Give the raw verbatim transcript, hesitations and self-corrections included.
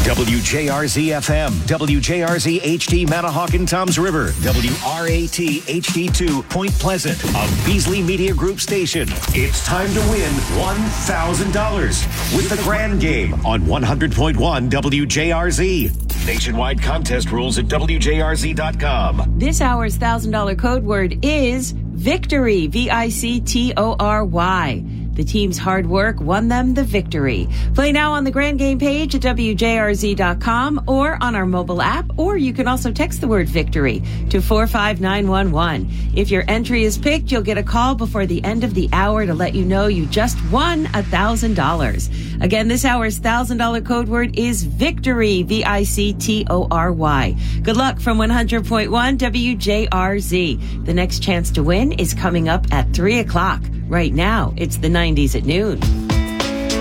W J R Z F M, W J R Z H D Manahawkin Toms River, W R A T H D two Point Pleasant, a Beasley Media Group station. It's time to win one thousand dollars with the Grand Game on one hundred point one W J R Z. Nationwide contest rules at W J R Z dot com. This hour's one thousand dollars code word is victory, V I C T O R Y. The team's hard work won them the victory. Play now on the Grand Game page at W J R Z dot com or on our mobile app, or you can also text the word victory to four five nine one one. If your entry is picked, you'll get a call before the end of the hour to let you know you just won one thousand dollars. Again, this hour's one thousand dollars code word is victory, V I C T O R Y. Good luck from one hundred point one W J R Z. The next chance to win is coming up at three o'clock. Right now, it's the nineties at noon.